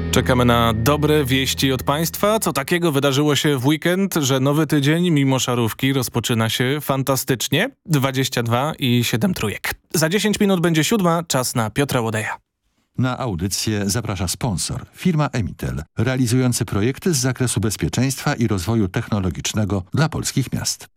Czekamy na dobre wieści od Państwa. Co takiego wydarzyło się w weekend, że nowy tydzień mimo szarówki rozpoczyna się fantastycznie. 22 i 7 trójek. Za 10 minut będzie 7, czas na Piotra Łodeja. Na audycję zaprasza sponsor, firma Emitel, realizujący projekty z zakresu bezpieczeństwa i rozwoju technologicznego dla polskich miast.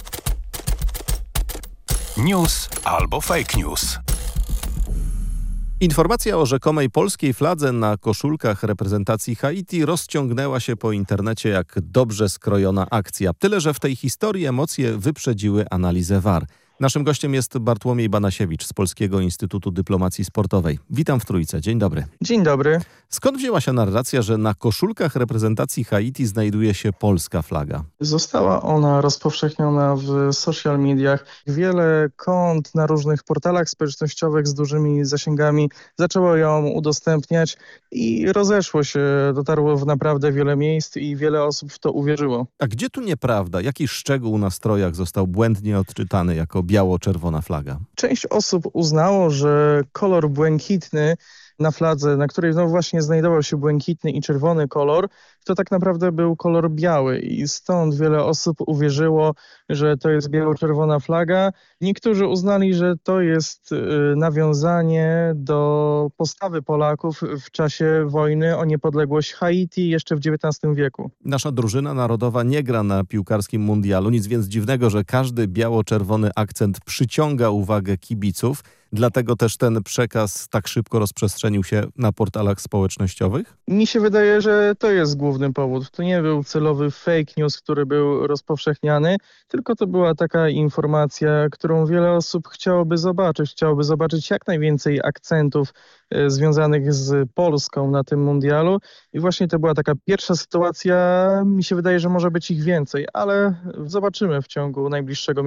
News albo fake news. Informacja o rzekomej polskiej fladze na koszulkach reprezentacji Haiti rozciągnęła się po internecie jak dobrze skrojona akcja. Tyle, że w tej historii emocje wyprzedziły analizę VAR. Naszym gościem jest Bartłomiej Banasiewicz z Polskiego Instytutu Dyplomacji Sportowej. Witam w Trójce. Dzień dobry. Dzień dobry. Skąd wzięła się narracja, że na koszulkach reprezentacji Haiti znajduje się polska flaga? Została ona rozpowszechniona w social mediach. Wiele kont na różnych portalach społecznościowych z dużymi zasięgami zaczęło ją udostępniać i rozeszło się, dotarło w naprawdę wiele miejsc i wiele osób w to uwierzyło. A gdzie tu nieprawda? Jaki szczegół na strojach został błędnie odczytany jako biało-czerwona flaga? Część osób uznało, że kolor błękitny na fladze, na której właśnie znajdował się błękitny i czerwony kolor, to tak naprawdę był kolor biały i stąd wiele osób uwierzyło, że to jest biało-czerwona flaga. Niektórzy uznali, że to jest nawiązanie do postawy Polaków w czasie wojny o niepodległość Haiti jeszcze w XIX wieku. Nasza drużyna narodowa nie gra na piłkarskim mundialu, nic więc dziwnego, że każdy biało-czerwony akcent przyciąga uwagę kibiców. Dlatego też ten przekaz tak szybko rozprzestrzenił się na portalach społecznościowych? Mi się wydaje, że to jest główny powód. To nie był celowy fake news, który był rozpowszechniany, tylko to była taka informacja, którą wiele osób chciałoby zobaczyć. Chciałoby zobaczyć jak najwięcej akcentów związanych z Polską na tym mundialu. I właśnie to była taka pierwsza sytuacja. Mi się wydaje, że może być ich więcej, ale zobaczymy w ciągu najbliższego